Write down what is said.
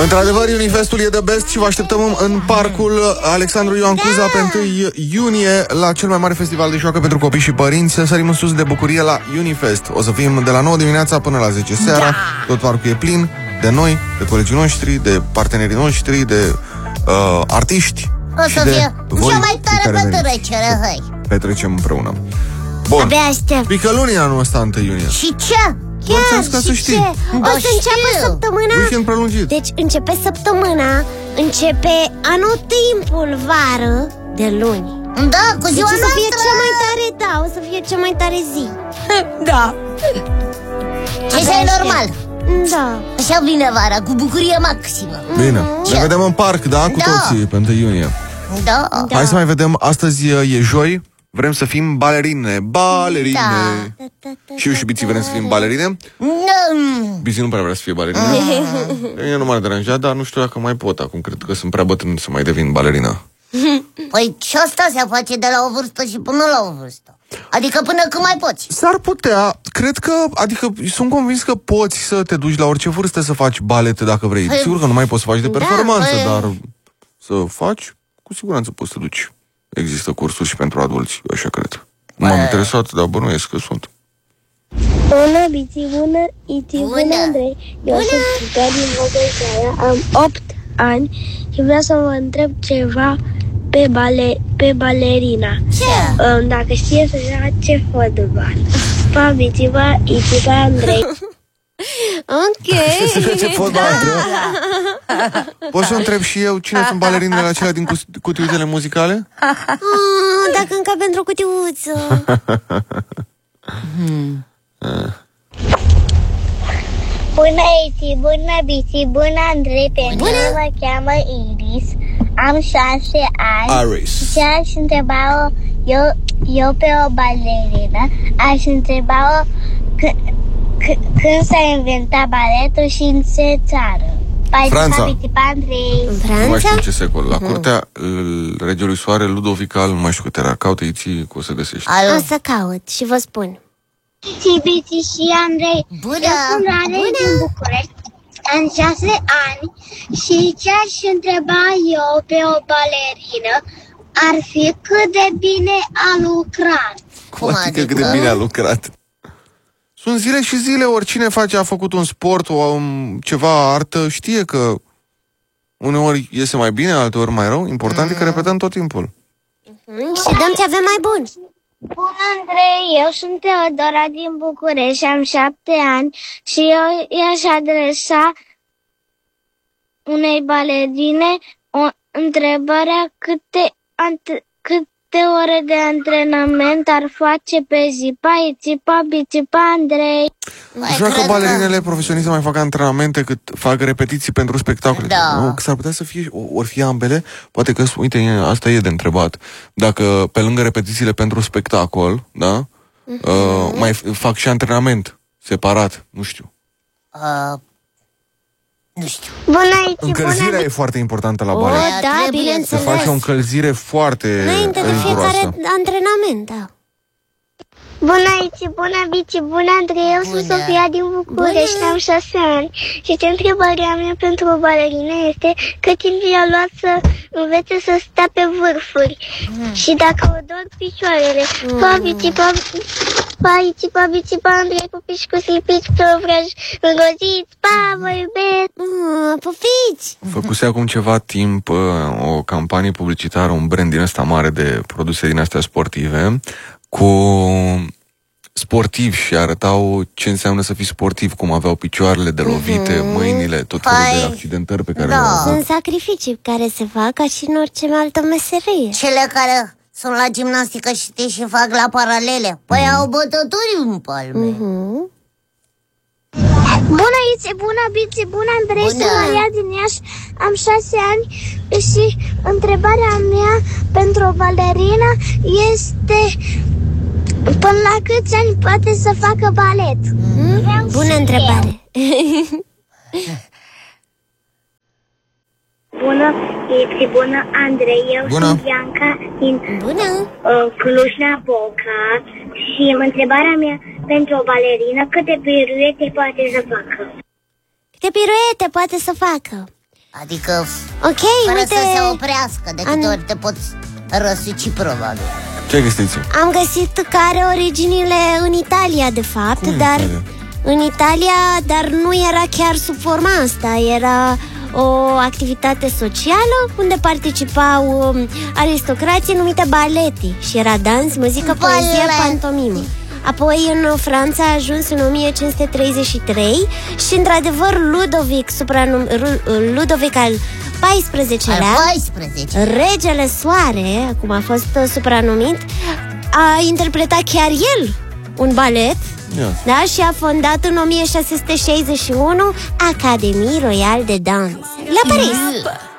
Într-adevăr, Unifestul e de best și vă așteptăm în parcul Alexandru Ioan Cuza pe 1 iunie la cel mai mare festival de joacă pentru copii și părinți. Să sărim în sus de bucurie la Unifest. O să fim de la 9 dimineața până la 10 seara. Tot parcul e plin de noi, de colegii noștri, de partenerii noștri, de artiști. O să fie cea mai tare petrecere, hai. Petrecem împreună. Bun. Abia aștept. Pică luni anul ăsta 1 iunie. Și ce? Chiar, ca să știi. O să înceapă săptămâna. Weekend prelungit. Deci începe săptămâna, începe anotimpul vară de luni. Da, cu ziua deci o să fie noastră. cea mai tare, da, o să fie cea mai tare zi. Da. Ce e normal. Da. Așa vine vara, cu bucurie maximă. Bine, ne vedem în parc, da, cu toții pe 1 iunie. Da. Hai să mai vedem, astăzi e joi. Vrem să fim balerine. Balerine. Și eu și Biții vrem să fim balerine. Biții nu prea vrea să fie balerine. Mine nu m-ar deranja, dar nu știu dacă mai pot acum. Cred că sunt prea bătrân să mai devin balerină. Păi și asta se face de la o vârstă și până la o vârstă. Adică până când mai poți. S-ar putea, cred că, adică sunt convins că poți să te duci la orice vârstă să faci balete dacă vrei. Sigur că nu mai poți să faci de performanță, dar să faci, cu siguranță poți să te duci. Există cursuri și pentru adulți, eu așa cred. Nu m-am interesat, dar bănuiesc că sunt. Bună, Biții, bună, Iti, bună, Andrei. Eu sunt Chica din Bogățaia, am 8 ani și vreau să vă întreb ceva pe balerina. Ce? Dacă știe să joace fotbal. Pa, Biții, pa, Iti, pa, Andrei. Ok. Să joace fotbal, Poți să întreb și eu cine sunt balerinele acelea din cutiuțele muzicale? Dacă încape într-o cutiuță. Bună, Iti, bună, Biții, bună, Andrei. Pe mine mă cheamă Iris. Am 6 ani. Iris. Și aș întreba eu pe o balerină, aș întreba-o când s-a inventat baletul și în ce țară. Franța. În Nu mai știu Franța? în ce secol. La curtea regelui Soare Ludovic al, nu mai știu cât era. Caută Iții, că o să găsești. O să caut și vă spun. Bici și Andrei. Bună. Eu sunt Rare din București. Am 6 ani și ce aș întreba eu pe o balerină ar fi cât de bine a lucrat. Cum adică cât de bine a lucrat? Sunt zile și zile, oricine a făcut un sport o ceva artă, știe că uneori iese mai bine, alteori mai rău. Important e că repetăm tot timpul. Și dăm ce avem mai bun. Bună, Andrei, eu sunt Teodora din București și am 7 ani și eu i-aș adresa unei balerine o întrebare: câte ore de antrenament ar face pe zi? Țipa, bicipa, Andrei. Joacă balerinele profesioniste mai fac antrenamente cât fac repetiții pentru spectacole. Da. Nu, s-ar putea să fie, ori fi ambele. Poate că, uite, asta e de întrebat. Dacă pe lângă repetițiile pentru spectacol, da, mai fac și antrenament separat, nu știu. Nu știu. Bună, Încălzirea e foarte importantă la balet. Da, Se bineînțeles. face o încălzire foarte Înainte de fiecare antrenament, da. Bună, Iți, bună, Bici, bună, Andrei, eu sunt Sofia din București, am 6 ani și întrebarea mea pentru o balerină este cât timp i-a luat să învețe să stea pe vârfuri și dacă o dor picioarele. Pa, Bici, pa, Iți, pa, Bici, pa, Andrei, pupici cu slipici, pe obraj, îngroziți, pa, vă iubesc. Pupici! Făcuse acum ceva timp o campanie publicitară, un brand din ăsta mare de produse din astea sportive, cu sportivi și arătau ce înseamnă să fii sportiv, cum aveau picioarele de lovite, mâinile, tot felul de accidentări pe care le-au avut. Sunt sacrificii care se fac ca și în orice altă meserie. Cele care sunt la gimnastică și fac la paralele, păi au bătături în palme. Bună, Iți, bună, Bici, bună, Andrei, sunt Maria din Iași, am 6 ani și întrebarea mea pentru o balerină este până la câți ani poate să facă balet? Bună întrebare. Bună, Iți, bună, Andrei, eu sunt Bianca din Cluj-Napoca și întrebarea mea pentru o balerină, câte piruete poate să facă? Câte piruete poate să facă? Adică Ok, fără uite, să se oprească. De câte ori te poți răsuci, probabil. Ce ai găsit? am găsit că are originile în Italia, de fapt. Dar în Italia, dar nu era chiar sub forma asta. Era o activitate socială unde participau aristocrații numită baleti. Și era dans, muzică, poezie, pantomimă. Apoi în Franța a ajuns în 1533 și într-adevăr Ludovic al XIV-lea, Regele Soare, cum a fost supranumit, a interpretat chiar el un balet. Da, și a fondat în 1661 Académie Royale de Danse la Paris.